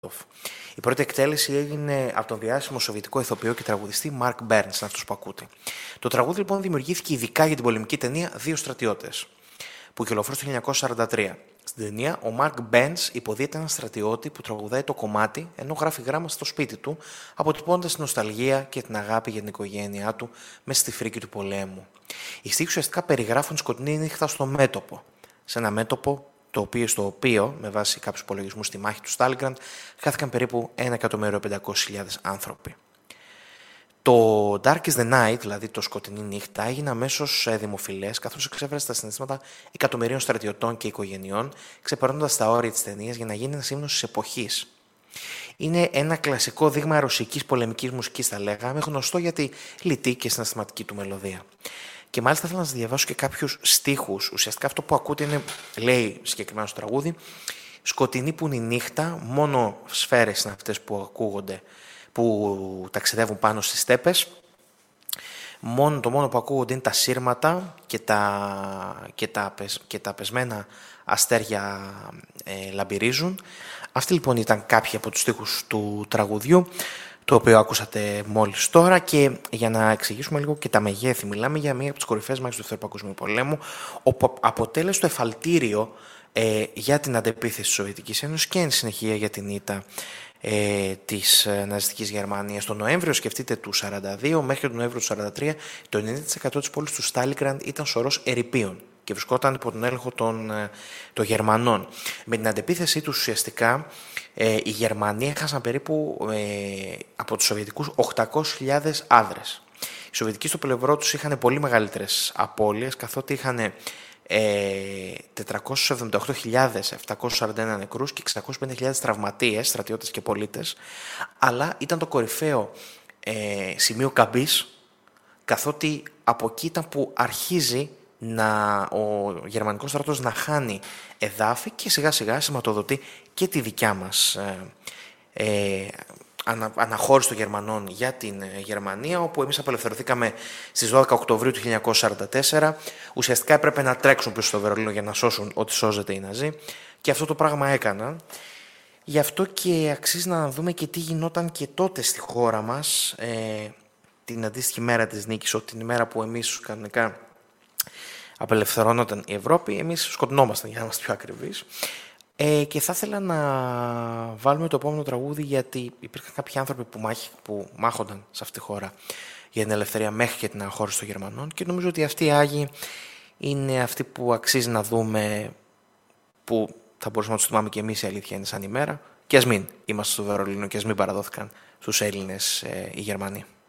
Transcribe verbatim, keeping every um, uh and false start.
Η πρώτη εκτέλεση έγινε από τον διάσημο σοβιετικό ηθοποιό και τραγουδιστή Mark Burns, αυτός που ακούτε. Το τραγούδι λοιπόν δημιουργήθηκε ειδικά για την πολεμική ταινία Δύο Στρατιώτες, που κυκλοφόρησε το χίλια εννιακόσια σαράντα τρία. Στην ταινία, ο Mark Burns υποδίεται έναν στρατιώτη που τραγουδάει το κομμάτι ενώ γράφει γράμμα στο σπίτι του, αποτυπώνοντας την νοσταλγία και την αγάπη για την οικογένειά του μέσα στη φρίκη του πολέμου. Οι στίχοι ουσιαστικά περιγράφουν σκοτεινή νύχτα στο μέτωπο, σε ένα μέτωπο το οποίο, στο οποίο, με βάση κάποιους υπολογισμούς στη μάχη του Στάλιγκραντ, χάθηκαν περίπου ένα εκατομμύριο πεντακόσιες χιλιάδες άνθρωποι. Το Darkest the Night, δηλαδή το σκοτεινή νύχτα, έγινε αμέσως δημοφιλές, καθώς εξέφρασε τα συναισθήματα εκατομμυρίων στρατιωτών και οικογενειών, ξεπερνώντας τα όρια της ταινίας για να γίνει ένας ύμνος της εποχής. Είναι ένα κλασικό δείγμα ρωσικής πολεμικής μουσικής, θα λέγαμε, γνωστό για τη λιτή και συναισθηματική του μελωδία. Και μάλιστα θέλω να σας διαβάσω και κάποιους στίχους. Ουσιαστικά αυτό που ακούτε είναι, λέει συγκεκριμένα στο τραγούδι, σκοτεινή που είναι η νύχτα, μόνο σφαίρες είναι αυτές που ακούγονται, που ταξιδεύουν πάνω στις στέπες. Μόνο, το μόνο που ακούγονται είναι τα σύρματα και τα, και τα, και τα πεσμένα αστέρια ε, λαμπυρίζουν. Αυτοί λοιπόν ήταν κάποιοι από τους στίχους του τραγουδιού, το οποίο άκουσατε μόλις τώρα, και για να εξηγήσουμε λίγο και τα μεγέθη, μιλάμε για μία από τις κορυφαίες μάχες του Δεύτερου Παγκοσμίου Πολέμου, όπου αποτέλεσε το εφαλτήριο ε, για την αντεπίθεση της Σοβιετικής Ένωσης και εν συνεχεία για την ήττα ε, της ε, ναζιστικής Γερμανίας. Τον Νοέμβριο, σκεφτείτε, του σαράντα δύο μέχρι τον Νοέμβριο του σαράντα τρία, το ενενήντα τοις εκατό της πόλης του Στάλιγκραντ ήταν σωρός ερειπίων και βρισκόταν υπό τον έλεγχο των, των Γερμανών. Με την αντεπίθεσή τους ουσιαστικά ε, οι Γερμανοί έχασαν περίπου ε, από τους Σοβιετικούς οκτακόσιες χιλιάδες άνδρες. Οι Σοβιετικοί στο πλευρό τους είχαν πολύ μεγαλύτερες απώλειες, καθότι είχαν ε, τετρακόσιες εβδομήντα οκτώ χιλιάδες επτακόσιους σαράντα ένα νεκρούς και εξακόσιες πενήντα χιλιάδες τραυματίες, στρατιώτες και πολίτες, αλλά ήταν το κορυφαίο ε, σημείο καμπής, καθότι από εκεί ήταν που αρχίζει να, ο γερμανικός στρατός να χάνει εδάφη και σιγά σιγά σηματοδοτεί και τη δικιά μας ε, ε, ανα, αναχώρηση των Γερμανών για την ε, Γερμανία, όπου εμείς απελευθερωθήκαμε στις δώδεκα Οκτωβρίου του χίλια εννιακόσια σαράντα τέσσερα. Ουσιαστικά έπρεπε να τρέξουν πίσω στο Βερολίνο για να σώσουν ό,τι σώζεται οι Ναζί, και αυτό το πράγμα έκαναν. Γι' αυτό και αξίζει να δούμε και τι γινόταν και τότε στη χώρα μας ε, την αντίστοιχη μέρα της νίκης, ότι την ημέρα που εμείς κανονικά απελευθερώνονταν η Ευρώπη, εμείς σκοτεινόμασταν, για να είμαστε πιο ακριβείς. Ε, και θα ήθελα να βάλουμε το επόμενο τραγούδι, γιατί υπήρχαν κάποιοι άνθρωποι που, μάχη, που μάχονταν σε αυτή τη χώρα για την ελευθερία μέχρι και την αναχώρηση των Γερμανών, και νομίζω ότι αυτοί οι Άγιοι είναι αυτοί που αξίζει να δούμε, που θα μπορούσαμε να τους θυμάμαι και εμείς, η αλήθεια είναι, σαν ημέρα, και ας μην είμαστε στο Βερολίνο και ας μην παραδόθηκαν στους Έλληνες ε, οι Γερμανοί.